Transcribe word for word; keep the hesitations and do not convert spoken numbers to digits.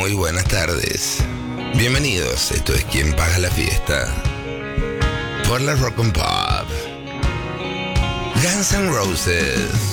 Muy buenas tardes. Bienvenidos, esto es Quien Paga la Fiesta. Por la Rock and Pop. Guns N' Roses.